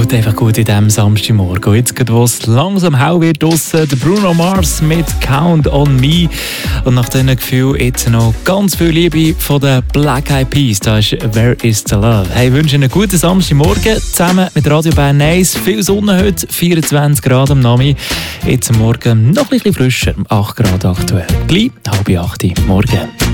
tut einfach gut in diesem Samstagmorgen. Jetzt geht es langsam hell wird draussen. Der Bruno Mars mit Count on Me. Und nach diesem Gefühl jetzt noch ganz viel Liebe von den Black Eyed Peas. Da ist Where is the Love? Hey, ich wünsche einen guten Samstagmorgen zusammen mit Radio Bern 1. Viel Sonne heute, 24 Grad am Nami. Jetzt am Morgen noch ein bisschen frischer, 8 Grad aktuell. Gleich 7:30 morgen.